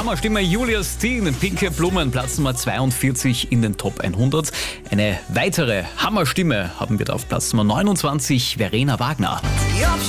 Hammerstimme Julia Steen, Pinke Blumen, Platz Nummer 42 in den Top 100. Eine weitere Hammerstimme haben wir da auf Platz Nummer 29, Verena Wagner.